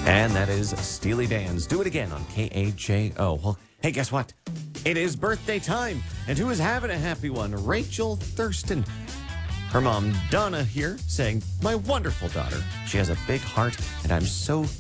And that is Steely Dan's Do It Again on KHAO. Well, hey, guess what? It is birthday time. And who is having a happy one? Rachel Thurston. Her mom, Donna, here saying, my wonderful daughter. She has a big heart, and I'm so